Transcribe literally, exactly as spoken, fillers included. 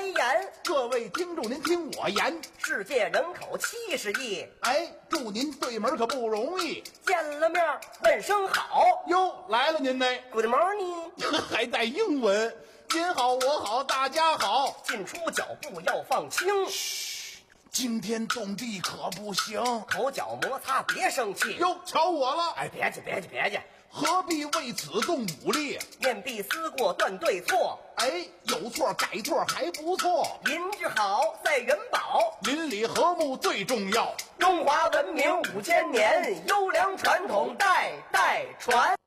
开言。 各位听众，您听我言， 世界人口七十亿， 哎，祝您对门可不容易。 见了面问声好。 哟，来了您呢 Good morning， 还带英文。您好，我好，大家好。 进出脚步要放轻， 嘘，惊天动地可不行。 口角摩擦别生气。 哟，瞧我了。 哎，别介别介别介， 何必为此动武力？ 面壁思过断对错。 哎，有错改错还不错。 邻居好赛元宝， 邻里和睦最重要。 中华文明五千年，优良传统代代传。